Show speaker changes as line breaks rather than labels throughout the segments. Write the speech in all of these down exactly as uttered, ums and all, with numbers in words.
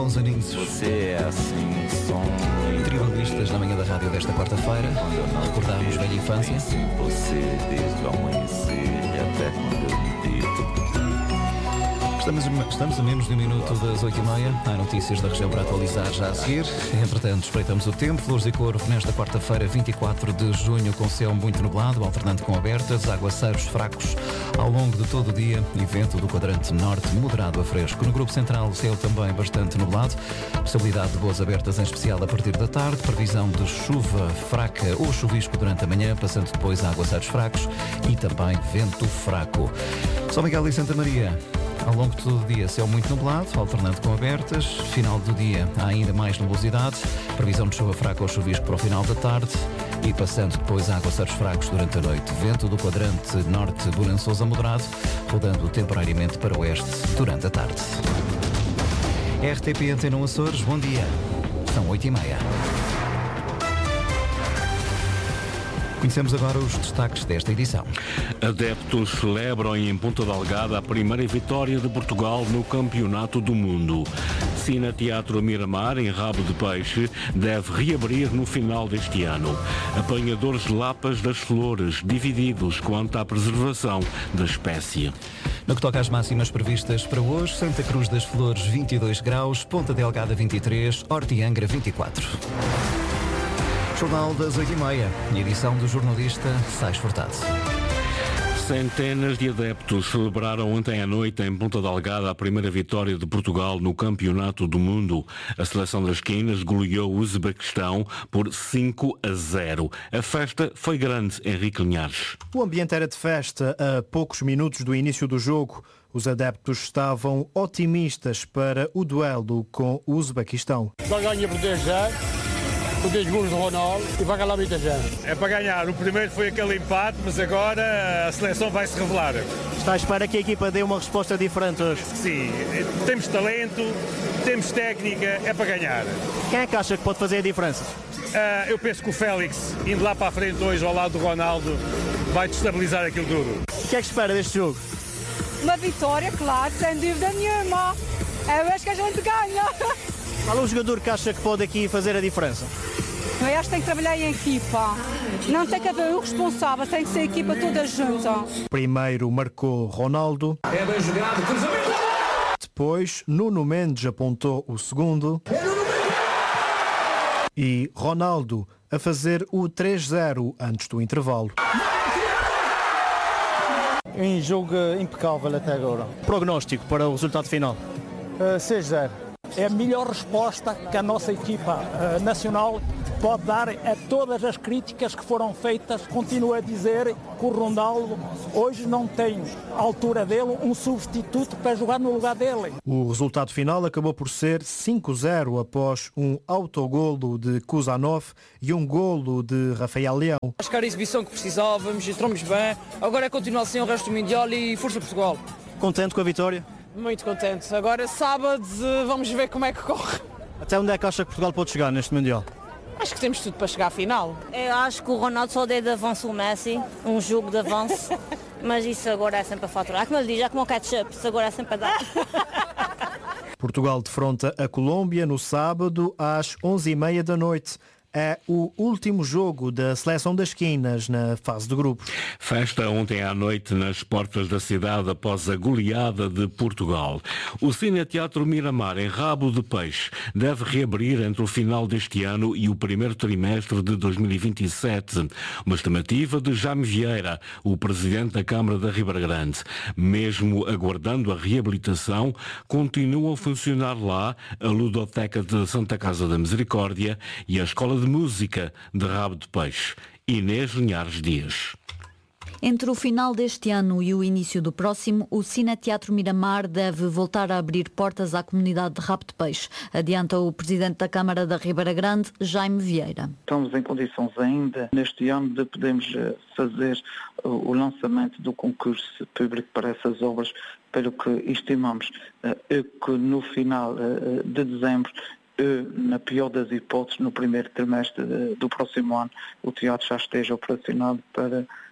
Os Aninhos.
Você é assim, um sonho.
Tribalistas na manhã da rádio desta quarta-feira. Recordámos velha infância.
Penso em você desde o amanhecer e até quando eu me deito.
Estamos, estamos a menos de um minuto das oito e meia. Há notícias da região para atualizar já a seguir. Entretanto, espreitamos o tempo. Flores e Corvo nesta quarta-feira, vinte e quatro de junho, com céu muito nublado, alternando com abertas, aguaceiros fracos ao longo de todo o dia e vento do quadrante norte moderado a fresco. No grupo central, o céu também bastante nublado. Possibilidade de boas abertas, em especial a partir da tarde. Previsão de chuva fraca ou chuvisco durante a manhã, passando depois a aguaceiros fracos e também vento fraco. São Miguel e Santa Maria. Ao longo de todo o dia, céu muito nublado, alternando com abertas. Final do dia, há ainda mais nebulosidade. Previsão de chuva fraca ou chuvisco para o final da tarde. E passando depois a aguaceiros fracos durante a noite. Vento do quadrante norte bonançoso a moderado, rodando temporariamente para o oeste durante a tarde. R T P Antena Açores, bom dia. São oito e meia. Conhecemos agora os destaques desta edição.
Adeptos celebram em Ponta Delgada a primeira vitória de Portugal no Campeonato do Mundo. Cine Teatro Miramar, em Rabo de Peixe, deve reabrir no final deste ano. Apanhadores de lapas das flores, divididos quanto à preservação da espécie.
No que toca às máximas previstas para hoje, Santa Cruz das Flores vinte e dois graus, Ponta Delgada vinte e três, Horta e Angra vinte e quatro. Jornal das oito e meia, edição do jornalista Sais Furtado.
Centenas de adeptos celebraram ontem à noite em Ponta Delgada a primeira vitória de Portugal no Campeonato do Mundo. A seleção das Quinas goleou o Uzbequistão por cinco a zero. A festa foi grande, Henrique Linhares.
O ambiente era de festa a poucos minutos do início do jogo. Os adeptos estavam otimistas para o duelo com o Uzbequistão.
Vai ganhar por dez já. Com dois golos do Ronaldo e vai ganhar muita gente.
É para ganhar. O primeiro foi aquele empate, mas agora a seleção vai se revelar.
Está à espera que a equipa dê uma resposta diferente hoje?
Sim, temos talento, temos técnica, é para ganhar.
Quem é que acha que pode fazer a diferença?
Uh, eu penso que o Félix, indo lá para a frente hoje ao lado do Ronaldo, vai destabilizar aquilo tudo.
O que é que espera deste jogo?
Uma vitória, claro, sem dúvida nenhuma. Eu acho que a gente ganha.
Qual é o jogador que acha que pode aqui fazer a diferença?
Eu acho que tem que trabalhar em equipa. Não tem que haver um responsável, tem que ser a equipa toda junta.
Primeiro marcou Ronaldo.
É bem jogado, cruzamento!
Depois, Nuno Mendes apontou o segundo.
É Nuno Mendes!
E Ronaldo a fazer o três zero antes do intervalo.
Um jogo impecável até agora.
Prognóstico para o resultado final?
Uh, seis zero. É a melhor resposta que a nossa equipa uh, nacional pode dar a todas as críticas que foram feitas. Continuo a dizer que o Ronaldo hoje não tem à altura dele um substituto para jogar no lugar dele.
O resultado final acabou por ser cinco zero após um autogolo de Kuzanov e um golo de Rafael Leão.
Acho que era a exibição que precisávamos, entramos bem. Agora é continuar assim o resto do Mundial e força Portugal.
Contente com a vitória?
Muito contente. Agora sábado vamos ver como é que corre.
Até onde é que acha que Portugal pode chegar neste Mundial?
Acho que temos tudo para chegar à final.
Eu acho que o Ronaldo só deu de avanço o Messi, um jogo de avanço, mas isso agora é sempre a faturar. Como ele diz, é como o ketchup, isso agora é sempre a dar.
Portugal defronta a Colômbia no sábado às onze e meia da noite. É o último jogo da Seleção das Quinas na fase de grupos.
Festa ontem à noite nas portas da cidade após a goleada de Portugal. O Cine Teatro Miramar, em Rabo de Peixe, deve reabrir entre o final deste ano e o primeiro trimestre de dois mil e vinte e sete. Uma estimativa de Jaime Vieira, o presidente da Câmara da Ribeira Grande. Mesmo aguardando a reabilitação, continuam a funcionar lá a Ludoteca de Santa Casa da Misericórdia e a Escola de de Música de Rabo de Peixe. Inês Linhares Dias.
Entre o final deste ano e o início do próximo, o Cine Teatro Miramar deve voltar a abrir portas à comunidade de Rabo de Peixe, adianta o Presidente da Câmara da Ribeira Grande, Jaime Vieira.
Estamos em condições ainda, neste ano, de podermos fazer o lançamento do concurso público para essas obras, pelo que estimamos que no final de dezembro, na pior das hipóteses, no primeiro trimestre do próximo ano, o teatro já esteja operacionado para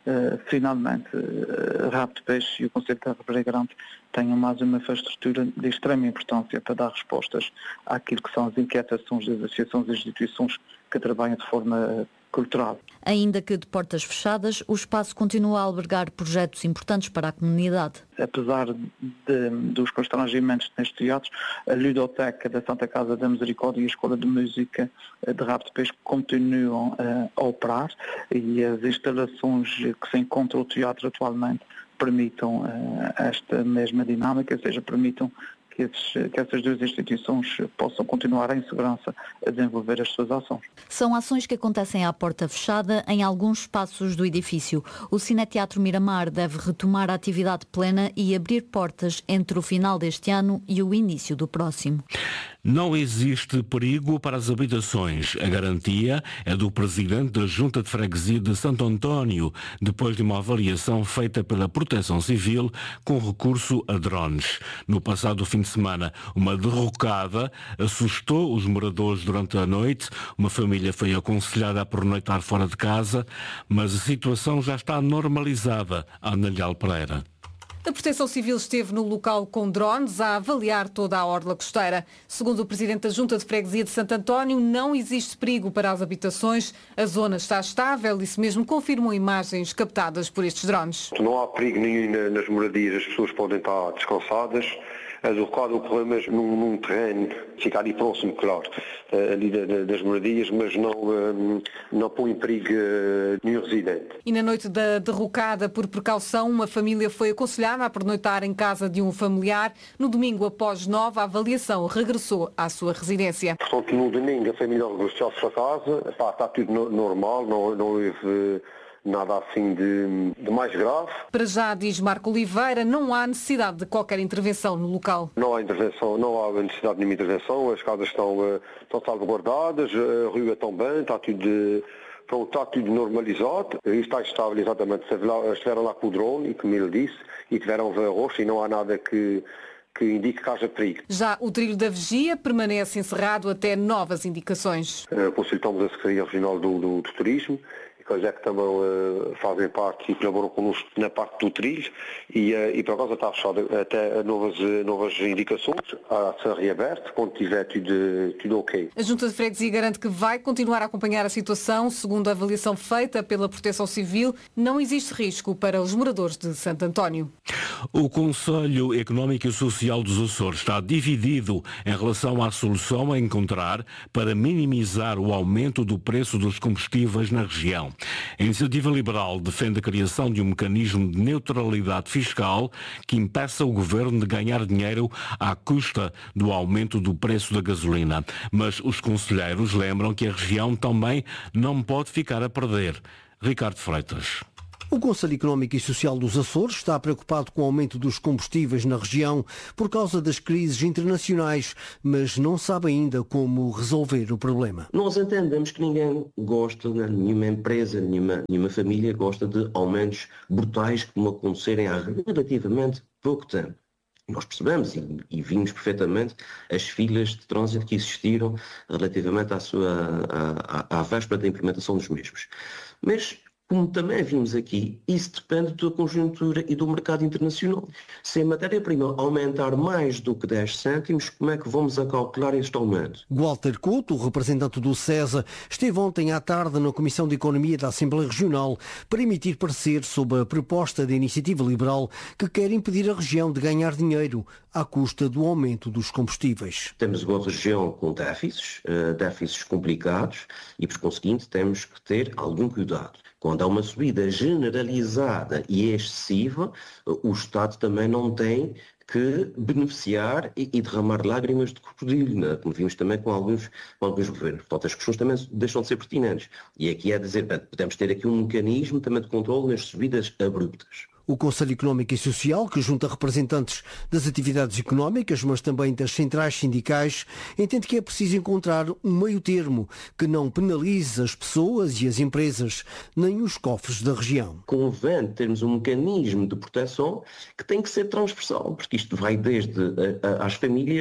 uh, finalmente uh, Rabo de Peixe e o Concelho da Ribeira Grande tenham mais uma infraestrutura de extrema importância para dar respostas àquilo que são as inquietações das associações e instituições que trabalham de forma uh, cultural.
Ainda que de portas fechadas, o espaço continua a albergar projetos importantes para a comunidade.
Apesar de, dos constrangimentos nestes teatros, a Ludoteca da Santa Casa da Misericórdia e a Escola de Música de Rabo de Peixe continuam uh, a operar e as instalações que se encontram no teatro atualmente permitam uh, esta mesma dinâmica, ou seja, permitam que, esses, que essas duas instituições possam continuar em segurança a desenvolver as suas ações.
São ações que acontecem à porta fechada em alguns espaços do edifício. O Cineteatro Miramar deve retomar a atividade plena e abrir portas entre o final deste ano e o início do próximo.
Não existe perigo para as habitações. A garantia é do presidente da Junta de Freguesia de Santo António, depois de uma avaliação feita pela Proteção Civil com recurso a drones. No passado fim de semana, uma derrocada assustou os moradores durante a noite. Uma família foi aconselhada a pernoitar fora de casa, mas a situação já está normalizada. Ana Leal Pereira.
A Proteção Civil esteve no local com drones a avaliar toda a orla costeira. Segundo o Presidente da Junta de Freguesia de Santo António, não existe perigo para as habitações. A zona está estável, isso mesmo confirmam imagens captadas por estes drones.
Não há perigo nenhum nas moradias, as pessoas podem estar descansadas. A derrocada ocorreu mesmo num, num terreno, fica ali próximo, claro, ali das moradias, mas não, não põe em perigo nenhum residente.
E na noite da derrocada, por precaução, uma família foi aconselhada a pernoitar em casa de um familiar. No domingo, após nova avaliação, regressou à sua residência.
Portanto, no domingo a família regressou à sua casa, Epá, está tudo normal, não, não houve nada assim de, de mais grave.
Para já, diz Marco Oliveira, não há necessidade de qualquer intervenção no local.
Não há intervenção, não há necessidade de nenhuma intervenção, as casas estão, estão salvaguardadas, a rua também, está tudo, pronto, está tudo normalizado. Está estável exatamente, estiveram lá com o drone, como ele disse, e tiveram ver roxo e não há nada que... que indique que haja perigo.
Já o trilho da vigia permanece encerrado até novas indicações.
Uh, consultamos a Secretaria Regional do, do, do Turismo, que é que também uh, fazem parte e colaboram connosco na parte do trilho e, uh, e por acaso está fechado até novas, uh, novas indicações, a ser reaberto, quando tiver tudo, tudo ok.
A Junta de Freguesia garante que vai continuar a acompanhar a situação. Segundo a avaliação feita pela Proteção Civil, não existe risco para os moradores de Santo António.
O Conselho Económico e Social dos Açores está dividido em relação à solução a encontrar para minimizar o aumento do preço dos combustíveis na região. A Iniciativa Liberal defende a criação de um mecanismo de neutralidade fiscal que impeça o governo de ganhar dinheiro à custa do aumento do preço da gasolina. Mas os conselheiros lembram que a região também não pode ficar a perder. Ricardo Freitas.
O Conselho Económico e Social dos Açores está preocupado com o aumento dos combustíveis na região por causa das crises internacionais, mas não sabe ainda como resolver o problema.
Nós entendemos que ninguém gosta, nenhuma empresa, nenhuma, nenhuma família gosta de aumentos brutais como acontecerem há relativamente pouco tempo. Nós percebemos e, e vimos perfeitamente as filas de trânsito que existiram relativamente à, sua, à, à, à véspera da implementação dos mesmos. Mas como também vimos aqui, isso depende da conjuntura e do mercado internacional. Se a matéria-prima aumentar mais do que dez cêntimos, como é que vamos a calcular este aumento?
Walter Couto, o representante do SESA, esteve ontem à tarde na Comissão de Economia da Assembleia Regional para emitir parecer sobre a proposta da Iniciativa Liberal que quer impedir a região de ganhar dinheiro à custa do aumento dos combustíveis.
Temos uma região com déficits, uh, déficits complicados e, por conseguinte, temos que ter algum cuidado. Quando há uma subida generalizada e excessiva, o Estado também não tem que beneficiar e, e derramar lágrimas de crocodilo, né? Como vimos também com alguns, com alguns governos. Portanto, as questões também deixam de ser pertinentes. E aqui é dizer, podemos ter aqui um mecanismo também de controle nas subidas abruptas.
O Conselho Económico e Social, que junta representantes das atividades económicas, mas também das centrais sindicais, entende que é preciso encontrar um meio termo que não penalize as pessoas e as empresas, nem os cofres da região.
Convém termos um mecanismo de proteção que tem que ser transversal, porque isto vai desde a, a, às famílias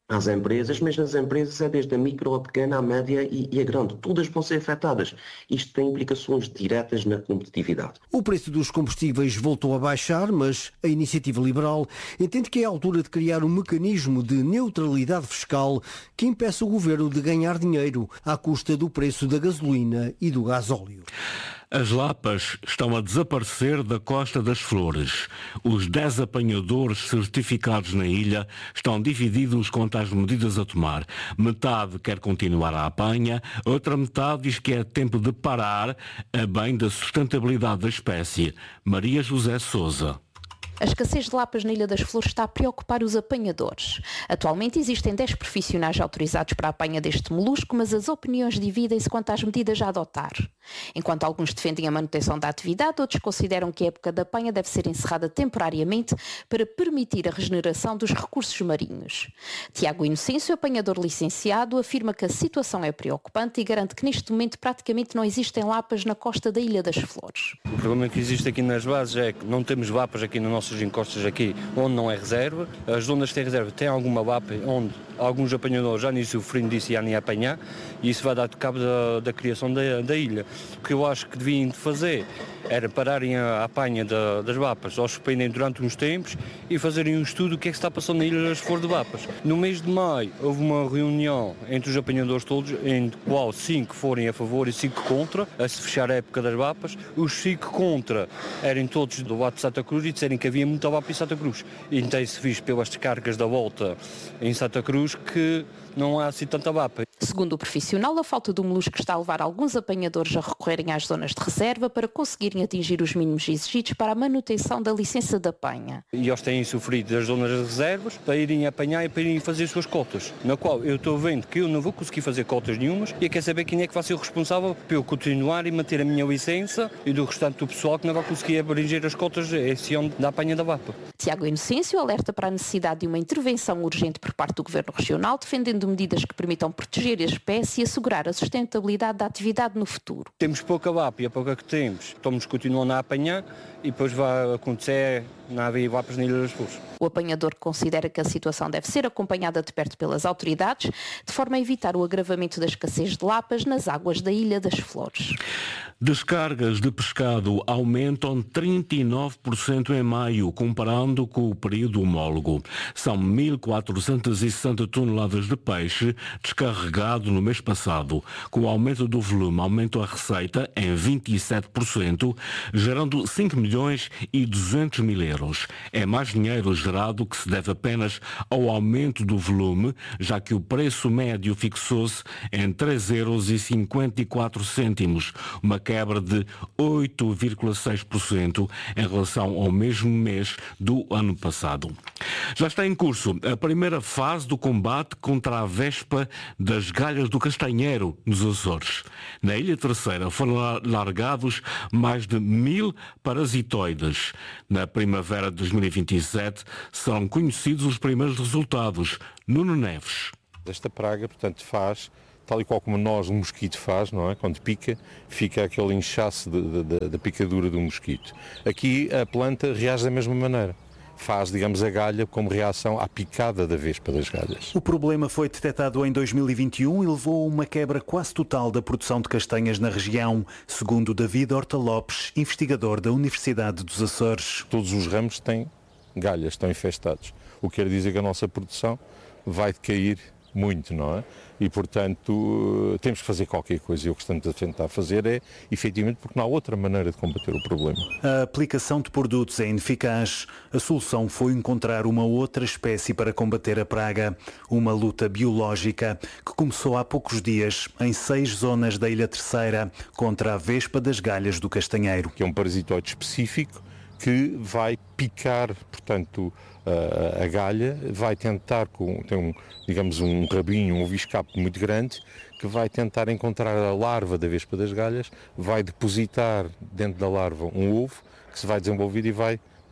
às empresas, mas nas empresas é desde a micro, a pequena, a média e, e a grande. Todas vão ser afetadas. Isto tem implicações diretas na competitividade.
O preço dos combustíveis voltou a baixar, mas a Iniciativa Liberal entende que é a altura de criar um mecanismo de neutralidade fiscal que impeça o governo de ganhar dinheiro à custa do preço da gasolina e do gasóleo.
As lapas estão a desaparecer da Costa das Flores. Os dez apanhadores certificados na ilha estão divididos quanto às medidas a tomar. Metade quer continuar a apanha, outra metade diz que é tempo de parar, a bem da sustentabilidade da espécie. Maria José Sousa.
A escassez de lapas na Ilha das Flores está a preocupar os apanhadores. Atualmente existem dez profissionais autorizados para a apanha deste molusco, mas as opiniões dividem-se quanto às medidas a adotar. Enquanto alguns defendem a manutenção da atividade, outros consideram que a época da apanha deve ser encerrada temporariamente para permitir a regeneração dos recursos marinhos. Tiago Inocêncio, apanhador licenciado, afirma que a situação é preocupante e garante que neste momento praticamente não existem lapas na costa da Ilha das Flores.
O problema que existe aqui nas bases é que não temos lapas aqui no nosso encostas aqui onde não é reserva. As zonas que têm reserva têm alguma V A P onde alguns apanhadores já nem sofrendo disso e já nem apanhar, e isso vai dar cabo da, da criação da, da ilha. O que eu acho que deviam fazer era pararem a, a apanha da, das vapas, ou suspendem durante uns tempos e fazerem um estudo do que é que está passando na Ilha das Flores de Vapas. No mês de maio houve uma reunião entre os apanhadores todos, em qual cinco forem a favor e cinco contra, a se fechar a época das vapas. Os cinco contra eram todos do lado de Santa Cruz e disseram que havia muita vapa em Santa Cruz. E tem-se visto pelas descargas da volta em Santa Cruz que não há assim tanta vapa.
Segundo o profissional, a falta do molusco está a levar alguns apanhadores a recorrerem às zonas de reserva para conseguirem atingir os mínimos exigidos para a manutenção da licença de apanha.
E eles têm sofrido das zonas de reservas para irem apanhar e para irem fazer as suas cotas, na qual eu estou vendo que eu não vou conseguir fazer cotas nenhumas e eu quero saber quem é que vai ser o responsável para eu continuar e manter a minha licença e do restante do pessoal que não vai conseguir abranger as cotas esse ano da apanha da vapa.
Tiago Inocêncio alerta para a necessidade de uma intervenção urgente por parte do Governo Regional, defendendo medidas que permitam proteger a espécie e assegurar a sustentabilidade da atividade no futuro.
Temos pouca vapa e a pouca que temos, estamos continuando a apanhar e depois vai acontecer não haver vapas na Ilha das Flores.
O apanhador considera que a situação deve ser acompanhada de perto pelas autoridades, de forma a evitar o agravamento da escassez de lapas nas águas da Ilha das Flores.
Descargas de pescado aumentam trinta e nove por cento em maio, comparando com o período homólogo. São mil quatrocentas e sessenta toneladas de peixe descarregado no mês passado. Com o aumento do volume, aumenta a receita em vinte e sete por cento, gerando cinco milhões e duzentos mil euros. É mais dinheiro gerado que se deve apenas ao aumento do volume, já que o preço médio fixou-se em três euros e cinquenta e quatro cêntimos, uma quebra de oito vírgula seis por cento em relação ao mesmo mês do ano passado. Já está em curso a primeira fase do combate contra a vespa das galhas do castanheiro nos Açores. Na Ilha Terceira foram largados mais de mil parasitoides. Na primavera de dois mil e vinte e sete serão conhecidos os primeiros resultados. Nuno Neves.
Esta praga, portanto, faz, tal e qual como nós, um mosquito faz, não é? Quando pica, fica aquele inchaço da picadura do mosquito. Aqui a planta reage da mesma maneira. Faz, digamos, a galha como reação à picada da vespa das galhas.
O problema foi detectado em dois mil e vinte e um e levou a uma quebra quase total da produção de castanhas na região, segundo David Horta Lopes, investigador da Universidade dos Açores.
Todos os ramos têm galhas, estão infestados. O que quer dizer que a nossa produção vai decair muito, não é? E, portanto, temos que fazer qualquer coisa. E o que estamos a tentar fazer é, efetivamente, porque não há outra maneira de combater o problema.
A aplicação de produtos é ineficaz. A solução foi encontrar uma outra espécie para combater a praga. Uma luta biológica que começou há poucos dias em seis zonas da Ilha Terceira contra a vespa das galhas do castanheiro.
Que é um parasitoide específico que vai picar, portanto, a, a galha, vai tentar, com, tem um, digamos, um rabinho, um viscapo muito grande, que vai tentar encontrar a larva da vespa das galhas, vai depositar dentro da larva um ovo, que se vai desenvolver e vai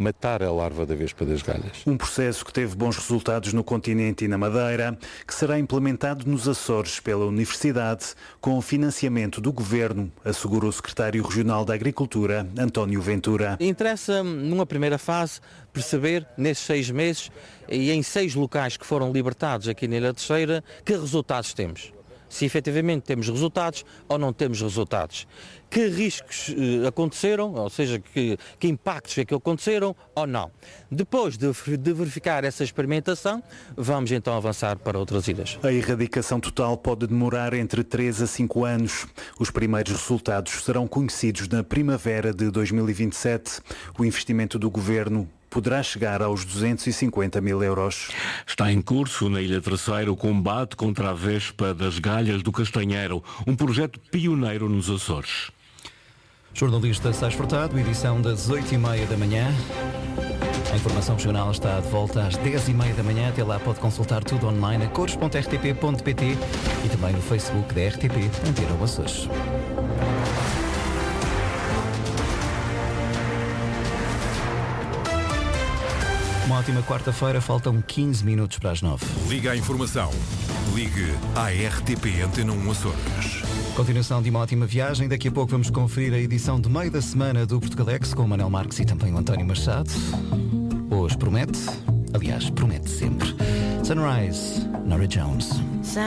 matar a larva da vespa das galhas.
Um processo que teve bons resultados no continente e na Madeira, que será implementado nos Açores pela Universidade, com o financiamento do Governo, assegurou o secretário regional da Agricultura, António Ventura.
Interessa, numa primeira fase, perceber, nesses seis meses e em seis locais que foram libertados aqui na Ilha Terceira, que resultados temos. Se efetivamente temos resultados ou não temos resultados. Que riscos eh, aconteceram, ou seja, que, que impactos é que aconteceram ou não. Depois de, de verificar essa experimentação, vamos então avançar para outras ilhas.
A erradicação total pode demorar entre três a cinco anos. Os primeiros resultados serão conhecidos na primavera de dois mil e vinte e sete. O investimento do Governo poderá chegar aos duzentos e cinquenta mil euros.
Está em curso na Ilha Terceira o combate contra a vespa das galhas do Castanheiro, um projeto pioneiro nos Açores.
Jornalista Sais Furtado, edição das oito e meia da manhã. A informação regional está de volta às dez e meia da manhã. Até lá pode consultar tudo online a cores ponto r t p ponto p t e também no Facebook da R T P Antena Açores. Uma ótima quarta-feira, faltam quinze minutos para as nove.
Liga à informação. Ligue à R T P Antena um Açores.
Continuação de uma ótima viagem. Daqui a pouco vamos conferir a edição de meio da semana do Portugalex com o Manel Marques e também o António Machado. Hoje promete, aliás, promete sempre. Sunrise, Nora Jones.